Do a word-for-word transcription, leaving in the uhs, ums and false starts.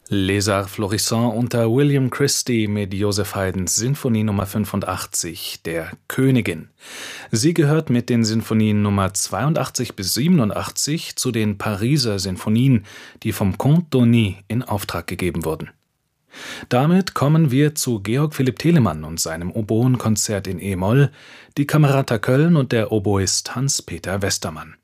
Les Arts Florissants unter William Christie mit Joseph Haydns Sinfonie Nummer fünfundachtzig, der Königin. Sie gehört mit den Sinfonien Nummer zweiundachtzig bis siebenundachtzig zu den Pariser Sinfonien, die vom Comte d'Osny in Auftrag gegeben wurden. Damit kommen wir zu Georg Philipp Telemann und seinem Oboenkonzert in e-Moll, die Camerata Köln und der Oboist Hans-Peter Westermann.